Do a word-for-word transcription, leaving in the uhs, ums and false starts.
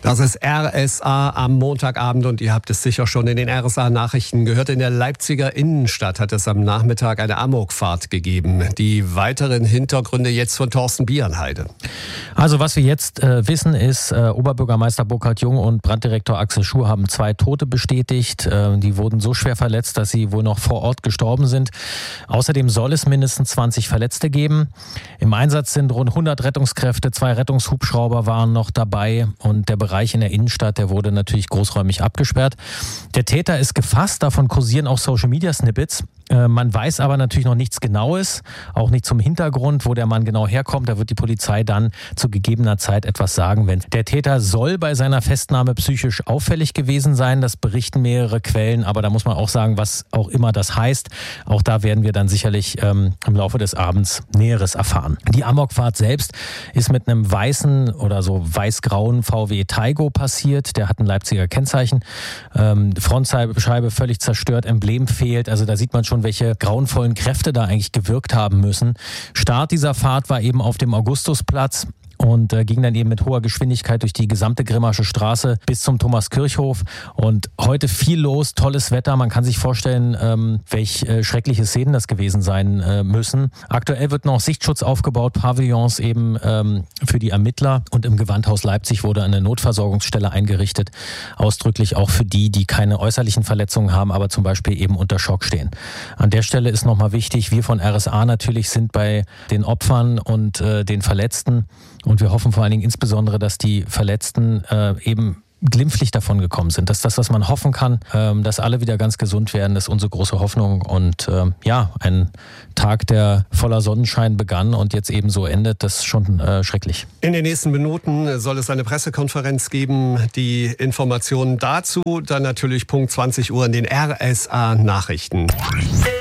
Das ist R S A am Montagabend und ihr habt es sicher schon in den R S A-Nachrichten gehört. In der Leipziger Innenstadt hat es am Nachmittag eine Amokfahrt gegeben. Die weiteren Hintergründe jetzt von Thorsten Bierenheide. Also was wir jetzt äh, wissen ist, äh, Oberbürgermeister Burkhard Jung und Branddirektor Axel Schur haben zwei Tote bestätigt. Äh, die wurden so schwer verletzt, dass sie wohl noch vor Ort gestorben sind. Außerdem soll es mindestens zwanzig Verletzte geben. Im Einsatz sind rund hundert Rettungskräfte, zwei Rettungshubschrauber waren noch dabei und der Bereich in der Innenstadt, der wurde natürlich großräumig abgesperrt. Der Täter ist gefasst, davon kursieren auch Social-Media-Snippets. Äh, man weiß aber natürlich noch nichts Genaues, auch nicht zum Hintergrund, wo der Mann genau herkommt. Da wird die Polizei dann zu gegebener Zeit etwas sagen. Wenn der Täter soll bei seiner Festnahme psychisch auffällig gewesen sein, das berichten mehrere Quellen, aber da muss man auch sagen, was auch immer das heißt. Auch da werden wir dann sicherlich ähm, im Laufe des Abends Näheres erfahren. Die Amokfahrt selbst ist mit einem weißen oder so weiß-grauen V W Taigo passiert. Der hat ein Leipziger Kennzeichen. Ähm, Frontscheibe völlig zerstört, Emblem fehlt. Also da sieht man schon, welche grauenvollen Kräfte da eigentlich gewirkt haben müssen. Start dieser Fahrt war eben auf dem Augustusplatz und äh, ging dann eben mit hoher Geschwindigkeit durch die gesamte Grimmasche Straße bis zum Thomaskirchhof. Und heute viel los, tolles Wetter. Man kann sich vorstellen, ähm, welch äh, schreckliche Szenen das gewesen sein äh, müssen. Aktuell wird noch Sichtschutz aufgebaut, Pavillons eben ähm, für die Ermittler. Und im Gewandhaus Leipzig wurde eine Notversorgungsstelle eingerichtet. Ausdrücklich auch für die, die keine äußerlichen Verletzungen haben, aber zum Beispiel eben unter Schock stehen. An der Stelle ist nochmal wichtig, wir von R S A natürlich sind bei den Opfern und äh, den Verletzten. Und wir hoffen vor allen Dingen insbesondere, dass die Verletzten äh, eben glimpflich davon gekommen sind. Das ist das, was man hoffen kann, ähm, dass alle wieder ganz gesund werden. Das ist unsere große Hoffnung. Und ähm, ja, ein Tag, der voller Sonnenschein begann und jetzt eben so endet, das ist schon äh, schrecklich. In den nächsten Minuten soll es eine Pressekonferenz geben. Die Informationen dazu dann natürlich Punkt zwanzig Uhr in den R S A-Nachrichten.